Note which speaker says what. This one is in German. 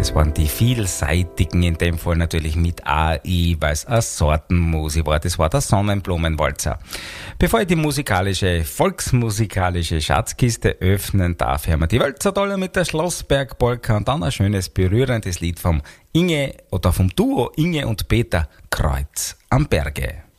Speaker 1: Das waren die vielseitigen, in dem Fall natürlich mit AI, weil es eine Sortenmusik war. Das war der Sonnenblumenwalzer. Bevor ich die volksmusikalische Schatzkiste öffnen darf, hören wir die Wölzerdolle mit der Schlossberg-Polka und dann ein schönes, berührendes Lied vom Duo Inge und Peter Kreuz am Berge.